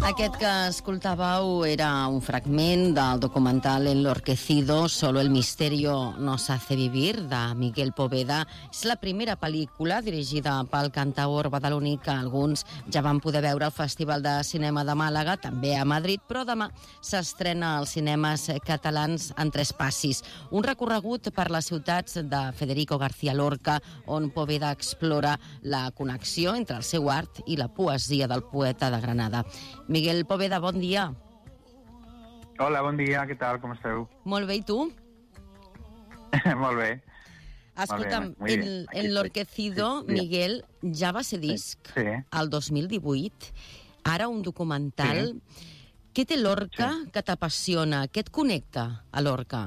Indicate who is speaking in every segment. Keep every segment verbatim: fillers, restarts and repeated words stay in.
Speaker 1: Aquest que escoltàveu era un fragment del documental Enloquecido, Solo el misterio nos hace vivir, de Miguel Poveda. És la primera pel·lícula dirigida pel cantaor badaloní que alguns ja van poder veure al Festival de Cinema de Màlaga, també a Madrid, però demà s'estrena als cinemes catalans en tres passis. Un recorregut per les ciutats de Federico García Lorca, on Poveda explora la connexió entre el seu art i la poesia del poeta de Granada. Miguel Poveda, bon dia.
Speaker 2: Hola, bon dia, què tal, com esteu?
Speaker 1: Molt bé, i tu?
Speaker 2: Molt bé.
Speaker 1: Escolta'm, el, Enloquecido, sí. Miguel, ja va ser disc
Speaker 2: sí.
Speaker 1: el dos mil divuit, ara un documental. Sí. Què té Lorca sí. que t'apassiona? Què et connecta a Lorca?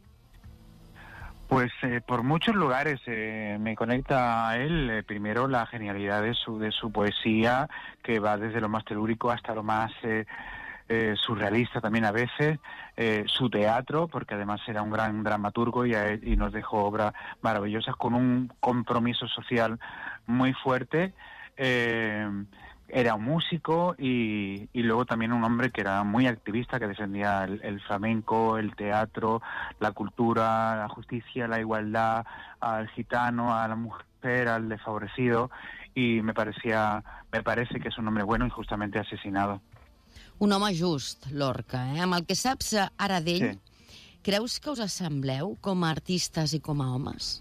Speaker 2: Pues eh, por muchos lugares eh, me conecta a él, eh, primero la genialidad de su, de su poesía, que va desde lo más telúrico hasta lo más eh, eh, surrealista también a veces, eh, su teatro, porque además era un gran dramaturgo y, a, y nos dejó obras maravillosas con un compromiso social muy fuerte. Eh, Era un músico y, y luego también un hombre que era muy activista, que defendía el, el flamenco, el teatro, la cultura, la justicia, la igualdad, al gitano, a la mujer, al desfavorecido, y me parecía, me parece que es un hombre bueno, injustamente asesinado.
Speaker 1: Un home just, Lorca, eh? Amb el que saps ara d'ell, sí. Creus que us assembleu com a artistes i com a homes?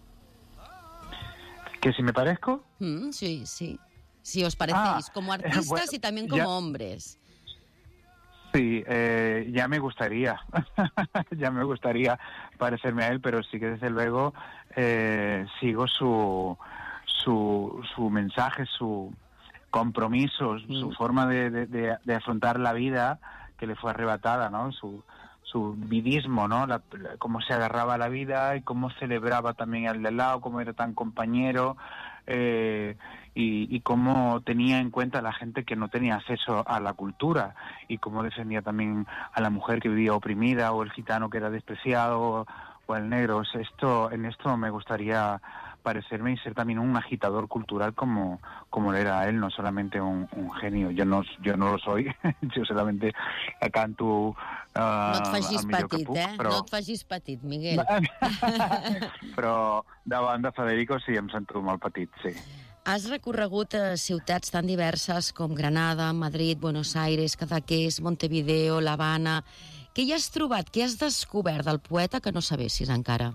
Speaker 2: ¿Que si me parezco?
Speaker 1: Mm, sí, sí. Si os parecéis, ah, como artistas eh, bueno, y también como ya, hombres.
Speaker 2: Sí, eh, ya me gustaría, ya me gustaría parecerme a él, pero sí que desde luego eh, sigo su, su, su mensaje, su compromiso, mm. su forma de, de, de, de afrontar la vida que le fue arrebatada, ¿no? Su, su vidismo, ¿no? La, la, cómo se agarraba a la vida y cómo celebraba también al de lado, cómo era tan compañero. Eh, y, y cómo tenía en cuenta a la gente que no tenía acceso a la cultura y cómo defendía también a la mujer que vivía oprimida o el gitano que era despreciado o el negro. Esto, en esto me gustaría parecerme y ser también un agitador cultural como, como era él, no solamente un, un genio. Yo no, yo no lo soy, yo solamente canto uh,
Speaker 1: no et facis petit,
Speaker 2: puc,
Speaker 1: eh?
Speaker 2: Però...
Speaker 1: No et facis petit, Miguel.
Speaker 2: Però davant de Federico sí, em sento molt petit, sí.
Speaker 1: Has recorregut a ciutats tan diverses com Granada, Madrid, Buenos Aires, Cadaqués, Montevideo, La Habana. Què hi has trobat, què has descobert del poeta que no sabessis encara?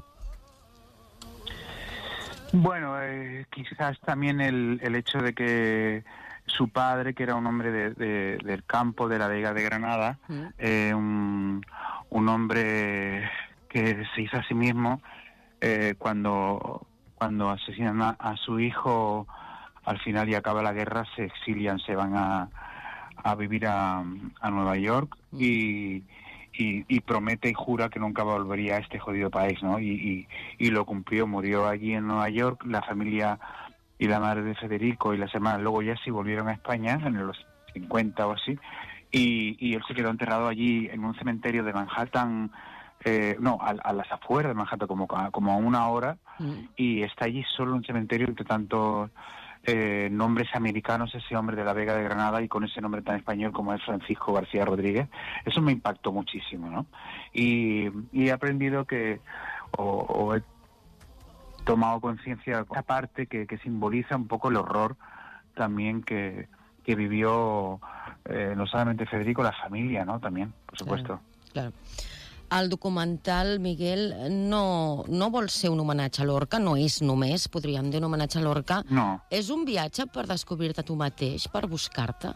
Speaker 2: Bueno, eh, quizás también el, el hecho de que su padre, que era un hombre de, de, del campo de la Vega de Granada, mm. eh, un, un hombre que se hizo a sí mismo eh, cuando, cuando asesinan a, a su hijo, al final y acaba la guerra, se exilian, se van a, a vivir a, a Nueva York mm. y... Y, y promete y jura que nunca volvería a este jodido país, ¿no? Y, y, y lo cumplió, murió allí en Nueva York, la familia y la madre de Federico y las hermanas luego ya sí volvieron a España en los cincuenta o así, y, y él se quedó enterrado allí en un cementerio de Manhattan, eh, no, a, a las afueras de Manhattan, como, como a una hora, mm. y está allí solo un cementerio entre tantos Eh, nombres americanos, ese hombre de la Vega de Granada y con ese nombre tan español como es Francisco García Rodríguez. Eso me impactó muchísimo, ¿no? Y, y he aprendido que o, o he tomado conciencia de esta parte que, que simboliza un poco el horror también que, que vivió eh, no solamente Federico, la familia, ¿no? También, por supuesto.
Speaker 1: Claro, claro. El documental, Miguel, no, no vol ser un homenatge a Lorca, no és només, podríem dir, un homenatge a Lorca.
Speaker 2: No.
Speaker 1: És un viatge per descobrir-te tu mateix, per buscar-te?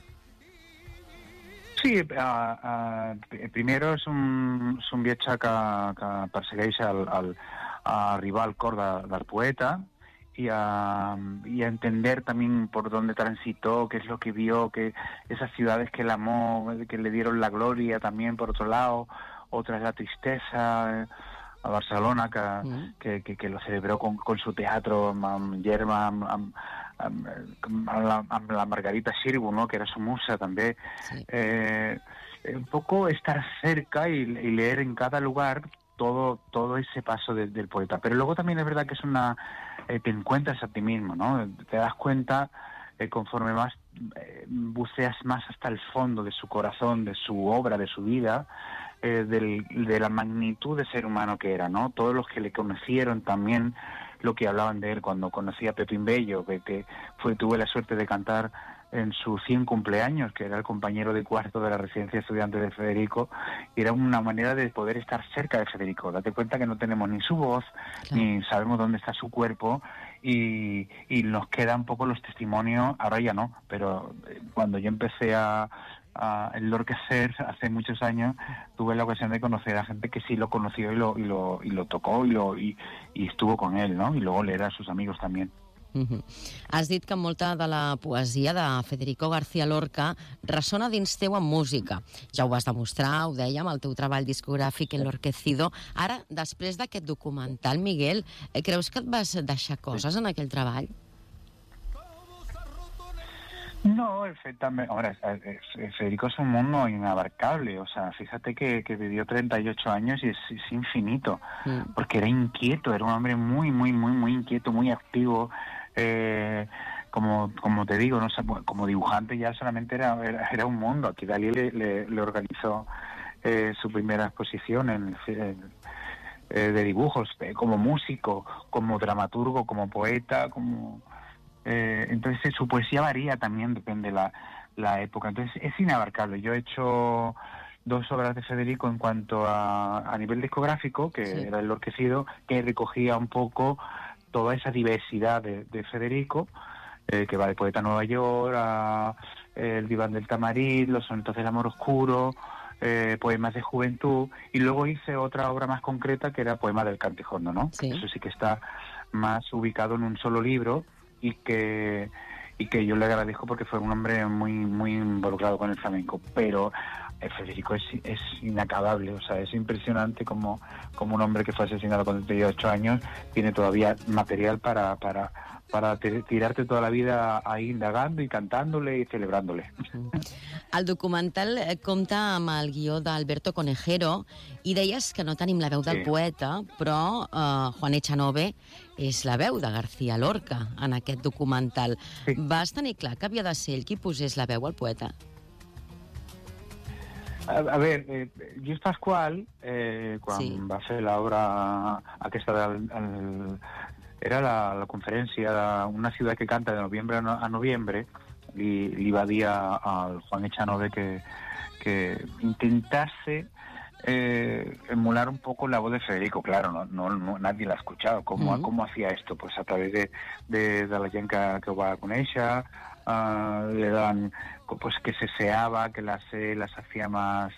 Speaker 2: Sí, uh, uh, primero es un, es un viatge que, que persegueix el, el, a arribar al cor de, del poeta y a, y a entender también por dónde transitó, qué es lo que vio, que esas ciudades que él amó, que le dieron la gloria también por otro lado, otra es la tristeza, a Barcelona, que, mm. que, que, que lo celebró con, con su teatro, amb Yerma, amb, amb, amb, amb, la, amb la Margarita Xirgu, ¿no? Que era su musa también. Sí. Eh, un poco estar cerca y, y leer en cada lugar todo todo ese paso de, del poeta. Pero luego también es verdad que es una... Eh, te encuentras a ti mismo, ¿no? Te das cuenta, eh, conforme vas eh, buceas más hasta el fondo de su corazón, de su obra, de su vida, eh, del, de la magnitud de ser humano que era, ¿no? Todos los que le conocieron también lo que hablaban de él cuando conocí a Pepín Bello, que, que fue, tuve la suerte de cantar en su cien cumpleaños, que era el compañero de cuarto de la residencia estudiante de Federico, y era una manera de poder estar cerca de Federico. Date cuenta que no tenemos ni su voz, claro, ni sabemos dónde está su cuerpo, y, y nos quedan un poco los testimonios, ahora ya no, pero cuando yo empecé a, a enloquecer hace muchos años, tuve la ocasión de conocer a gente que sí lo conoció y lo, y lo, y lo tocó y, lo, y, y estuvo con él, ¿no? Y luego leer a sus amigos también.
Speaker 1: Uh-huh. Has dit que molta de la poesia de Federico García Lorca ressona dins teu en música. Ja ho vas demostrar, ho dèiem, el teu treball discogràfic Enlorquecido. Ara, després d'aquest documental, Miguel, eh, creus que et vas deixar coses en aquell treball?
Speaker 2: No, efectivamente. Ahora, Federico es un mundo inabarcable. O sea, fíjate que, que vivió treinta y ocho años y es, es infinito. Mm. Porque era inquieto, era un hombre muy, muy, muy, muy inquieto, muy activo. Eh, como, como te digo, no sé, como dibujante ya solamente era, era, era un mundo. Aquí Dalí le, le, le organizó eh, su primera exposición en, en, eh, de dibujos, eh, como músico, como dramaturgo, como poeta, como... Eh, entonces su poesía varía también, depende de la, la época. Entonces es inabarcable. Yo he hecho dos obras de Federico en cuanto a, a nivel discográfico, que sí, era Enlorquecido, que recogía un poco toda esa diversidad de, de Federico, eh, que va de Poeta Nueva York a eh, El Diván del Tamarit, Los Sonetos del Amor Oscuro, eh, Poemas de Juventud, y luego hice otra obra más concreta que era Poema del Cantejondo, ¿no? Sí. Eso sí que está más ubicado en un solo libro, y que y que yo le agradezco porque fue un hombre muy muy involucrado con el flamenco, pero eh, Federico es, es inacabable, o sea, es impresionante como, como un hombre que fue asesinado con treinta y ocho años tiene todavía material para para para tirarte toda la vida ahí indagando i cantándole i celebrándole.
Speaker 1: El documental compta amb el guió d'Alberto Conejero i deies que no tenim la veu del sí. poeta, però uh, Juan Echanove és la veu de García Lorca en aquest documental. Sí. Vas tenir clar que havia de ser ell qui posés la veu al poeta?
Speaker 2: A, a veure, eh, Lluís Pasqual, eh, quan sí. va fer l'obra aquesta del... El, era la, la conferència de Una ciutat que canta de noviembre a noviembre, li, li va dir al Juan Echanove que, que intentase eh, emular un poco la voz de Federico. Claro, no, no, no nadie la ha escuchado. ¿Cómo, uh-huh. ¿Cómo hacía esto? Pues a través de, de, de la gent que, que ho va conèixer, uh, le dan, pues que se seaba, que las, eh, las hacía más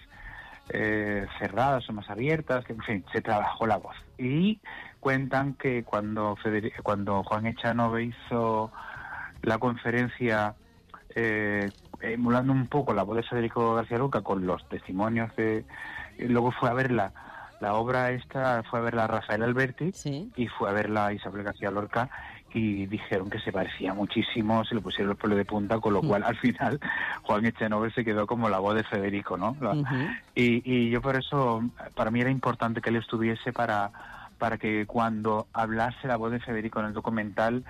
Speaker 2: eh, cerradas o más abiertas, que en fin, se trabajó la voz. Y cuentan que cuando, Federico, cuando Juan Echanove hizo la conferencia eh, emulando un poco la voz de Federico García Lorca con los testimonios de... Luego fue a ver la, la obra esta, fue a verla Rafael Alberti, sí, y fue a verla Isabel García Lorca y dijeron que se parecía muchísimo, se le pusieron los pelos de punta, con lo cual al final Juan Echanove se quedó como la voz de Federico, ¿no? Uh-huh. Y, y yo por eso, para mí era importante que él estuviese para... para que cuando hablase la voz de Federico en el documental,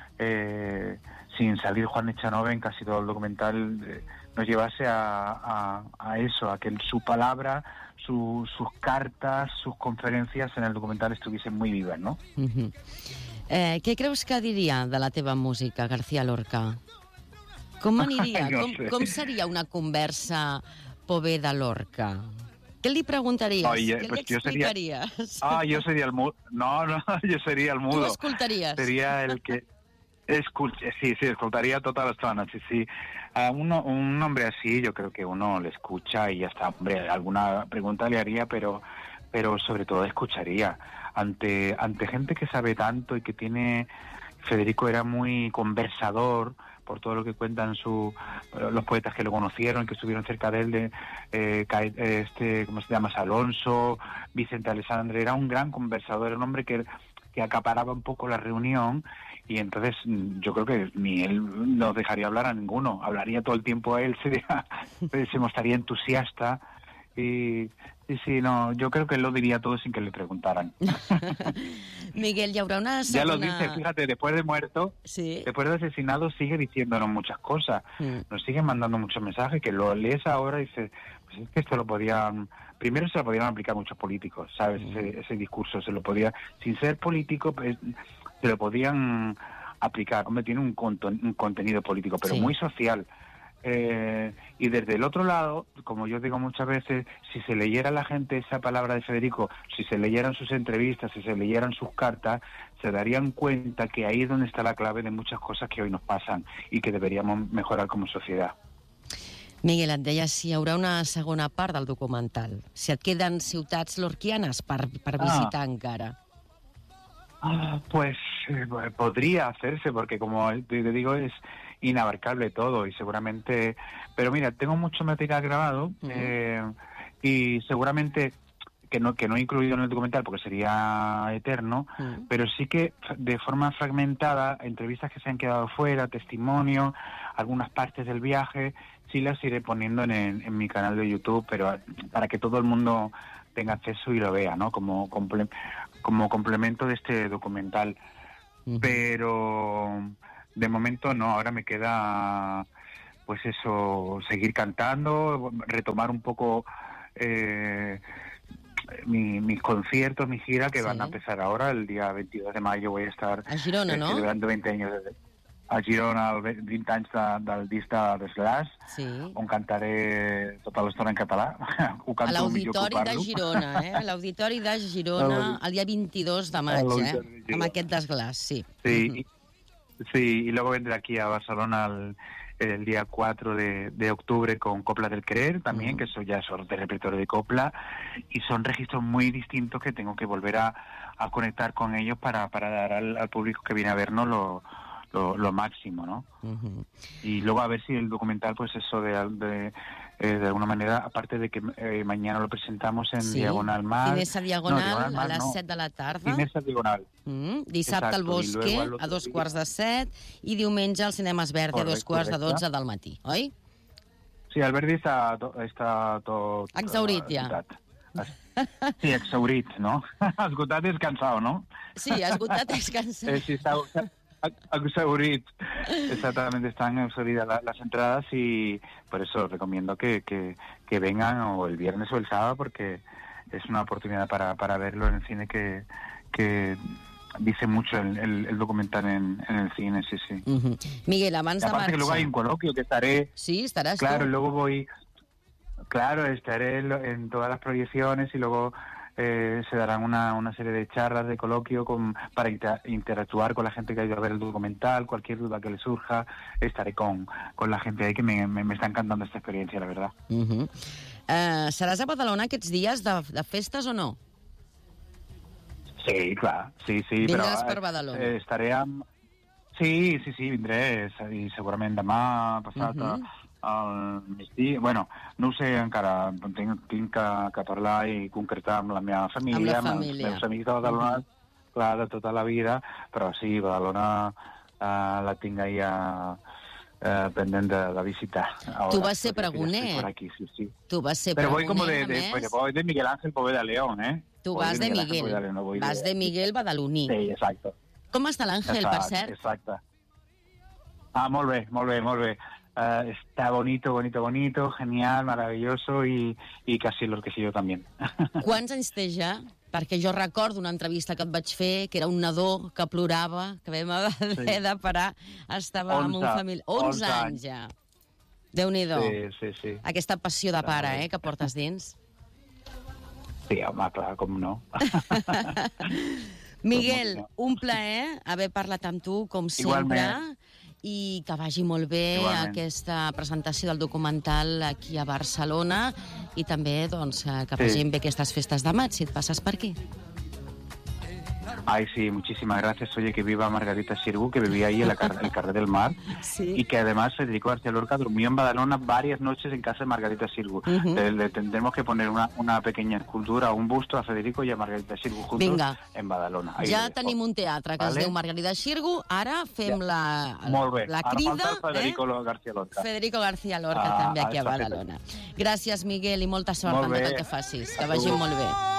Speaker 2: eh, sin salir Juan Echanove en casi todo el documental, eh, nos llevase a, a, a eso, a que su palabra, su, sus cartas, sus conferencias en el documental estuviesen muy vivas, ¿no?
Speaker 1: Uh-huh. eh, què creus que diria de la teva música, García Lorca? Com aniria? no com, sé. com seria una conversa Poveda-Lorca? ¿Qué le preguntarías?
Speaker 2: Oye,
Speaker 1: ¿Qué
Speaker 2: pues
Speaker 1: le explicarías?
Speaker 2: Yo sería... Ah, yo sería el mudo. No, no, yo sería el mudo.
Speaker 1: ¿Tú escoltaries?
Speaker 2: Sería el que... Escul... Sí, sí, escoltaría todas las zonas, sí, sí. A uno, un hombre así, yo creo que uno le escucha y ya está. Hombre, alguna pregunta le haría, pero, pero sobre todo escucharía. Ante, ante gente que sabe tanto y que tiene... Federico era muy conversador, por todo lo que cuentan su, los poetas que lo conocieron, que estuvieron cerca de él, de eh, este, ¿cómo se llama? Alonso, Vicente Alessandre. Era un gran conversador, era un hombre que, que acaparaba un poco la reunión, y entonces yo creo que ni él no dejaría hablar a ninguno, hablaría todo el tiempo a él, sería, se mostraría entusiasta, Y, y sí, no, yo creo que él lo diría todo sin que le preguntaran.
Speaker 1: Miguel, hi haurà una
Speaker 2: Ya
Speaker 1: segona...
Speaker 2: lo dice, fíjate, después de muerto,
Speaker 1: sí.
Speaker 2: después de asesinado, sigue diciéndonos muchas cosas.
Speaker 1: Mm.
Speaker 2: Nos sigue mandando muchos mensajes que lo lees ahora y dices, pues es que esto lo podían... Primero se lo podían aplicar muchos políticos, ¿sabes? Mm. Ese, ese discurso se lo podía... Sin ser político, pues, se lo podían aplicar. Hombre, tiene un, conton, un contenido político, pero sí. muy social. Eh, y desde el otro lado, como yo digo muchas veces, si se leyera la gente esa palabra de Federico, si se leyeran sus entrevistas, si se leyeran sus cartas, se darían cuenta que ahí es donde está la clave de muchas cosas que hoy nos pasan y que deberíamos mejorar como sociedad.
Speaker 1: Miguel, et deia si hi haurà una segona part del documental, si et queden ciutats lorquianes per, per visitar ah. encara.
Speaker 2: Ah, pues eh, podría hacerse, porque como te digo, es inabarcable todo y seguramente... Pero mira, tengo mucho material grabado uh-huh. eh, y seguramente que no que no he incluido en el documental porque sería eterno, uh-huh. pero sí que de forma fragmentada, entrevistas que se han quedado fuera, testimonio, algunas partes del viaje, sí las iré poniendo en, en, en mi canal de YouTube, pero para que todo el mundo tenga acceso y lo vea, ¿no? Como, comple- como complemento de este documental. Uh-huh. Pero... de momento no, ahora me queda pues eso, seguir cantando, retomar un poco eh, mi, mis conciertos, mi gira, que sí. van a empezar ahora, el día veintidós de mayo voy a estar
Speaker 1: a Girona, eh, no?
Speaker 2: celebrando veinte anys de, a Girona, vint anys de, del disc de, de Slash, sí. on cantaré tota l'estona en català. Ho canto
Speaker 1: a l'Auditori de Girona, eh? A l'Auditori de Girona, el dia veintidós de maig, eh? Amb aquest desglàs, sí.
Speaker 2: Sí, uh-huh. Sí, y luego vendré aquí a Barcelona el, el día cuatro de, de octubre con Copla del Querer también, mm. que eso ya es de repertorio de copla, y son registros muy distintos que tengo que volver a, a conectar con ellos para, para dar al, al público que viene a vernos lo, lo, lo máximo, ¿no? Uh-huh. Y luego a ver si el documental, pues eso de... de Eh, de alguna manera, aparte de que eh, mañana lo presentamos en sí. Diagonal Mar.
Speaker 1: Cinesa Diagonal, no, Diagonal Mar, a les no. set de la tarda.
Speaker 2: Cinesa Diagonal.
Speaker 1: Mm, dissabte Exacto. al Bosque, a dos dia. quarts de set, i diumenge al Cinemes Verdi correcte, a dos quarts correcte. de dotze del matí, oi?
Speaker 2: Sí, el Verdi està, to, està tot...
Speaker 1: Exaurit, ja.
Speaker 2: Esgotat. Sí, exaurit, no? Esgotat és cansado, ¿no?
Speaker 1: Sí, esgotat és cansado.
Speaker 2: Eh, sí, està... Exaurit, exactamente, están exauridas la, las entradas y por eso recomiendo que, que, que vengan o el viernes o el sábado porque es una oportunidad para, para verlo en el cine que, que dice mucho el, el, el documental en, en el cine, sí, sí.
Speaker 1: Uh-huh. Miguel, abans de marxar...
Speaker 2: Aparte que luego hay un coloquio que estaré...
Speaker 1: Sí, estarás
Speaker 2: Claro,
Speaker 1: tú.
Speaker 2: luego voy... Claro, estaré en todas las proyecciones y luego... Eh, se darán una, una serie de charlas de coloquio con, para inter, interactuar con la gente que ha ido a ver el documental, cualquier duda que le surja, estaré con, con la gente ahí que me, me, me está encantando esta experiencia, la verdad.
Speaker 1: Uh-huh. uh, ¿Seràs a Badalona aquests dies de, de festes o no?
Speaker 2: Sí, clar, sí, sí.
Speaker 1: Vindràs
Speaker 2: però,
Speaker 1: per Badalona?
Speaker 2: Eh, estaré amb... Sí, sí, sí, vindré, i segurament demà, passat... Uh-huh. al migdia, bueno, no ho sé encara, tinc, tinc que, que parlar i concretar amb la meva família, amb,
Speaker 1: amb els
Speaker 2: meus amics de Badalona, uh-huh. clar, de tota la vida, però sí, Badalona eh, la tinc ja eh, pendent de, de visitar. Ahora,
Speaker 1: tu vas ser pregoner.
Speaker 2: Por aquí, sí, sí.
Speaker 1: Tu vas ser
Speaker 2: Pero
Speaker 1: pregoner,
Speaker 2: voy como de,
Speaker 1: de,
Speaker 2: de, de, voy de Miguel Ángel Poveda León, ¿eh?
Speaker 1: Tu
Speaker 2: voy
Speaker 1: vas de Miguel, de Miguel.
Speaker 2: León, no
Speaker 1: vas de... de Miguel Badaloní.
Speaker 2: Sí, exacto.
Speaker 1: Com està l'Àngel, per cert?
Speaker 2: Exacte. Ah, molt bé, molt bé, molt bé. Uh, está bonito, bonito, bonito, genial, maravilloso y, y casi lo que sí yo también.
Speaker 1: Quants anys té ja? Perquè jo recordo una entrevista que et vaig fer, que era un nadó que plorava, que vam haver sí. de parar, estava amb un família... onze anys ja. Déu-n'hi-do.
Speaker 2: Sí, sí, sí.
Speaker 1: Aquesta passió de pare, eh, que portes dins.
Speaker 2: Sí, home, clar, com no.
Speaker 1: Miguel, un plaer haver parlat amb tu, com sempre. Igualment. I que vagi molt bé Igualment. aquesta presentació del documental aquí a Barcelona i també doncs, que vagin sí. bé aquestes festes de maig, si et passes per aquí.
Speaker 2: Ay, sí, muchísimas gracias. Oye, que viva Margarita Xirgu, que vivía ahí en la car el Carrer del Mar, sí. Y que además Federico García Lorca durmió en Badalona varias noches en casa de Margarita Xirgu. Uh-huh. le, le tendremos que poner una, una pequeña escultura, un busto a Federico y a Margarita Xirgu juntos. Vinga. En Badalona. Ahí ja tenim un teatre que vale. Es diu Margarita Xirgu, ara fem ja. la, Molt bé. La crida. Ara falta Federico eh? García Lorca. Federico García Lorca, ah, també aquí a Badalona. Gràcies, Miguel, i molta sort en tot el que facis. Que vagi molt bé.